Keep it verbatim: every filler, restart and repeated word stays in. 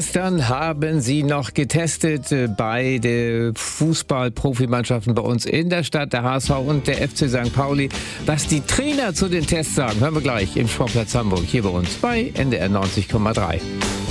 Gestern haben sie noch getestet, äh, beide Fußball-Profimannschaften bei uns in der Stadt, der H S V und der F C Sankt Pauli. Was die Trainer zu den Tests sagen, hören wir gleich im Sportplatz Hamburg, hier bei uns bei N D R neunzig Komma drei.